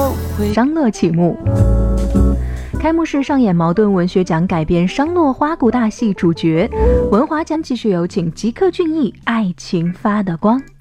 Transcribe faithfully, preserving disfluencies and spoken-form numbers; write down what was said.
商洛启幕。开幕式上演茅盾文学奖改编商洛花鼓大戏主角，文华奖继续有请吉克隽逸《爱情发的光》。